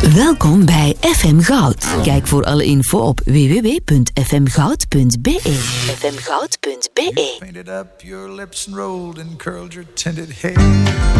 Welkom bij FM Goud. Kijk voor alle info op www.fmgoud.be. fmgoud.be. Painted up your lips and rolled and curled your tinted hair.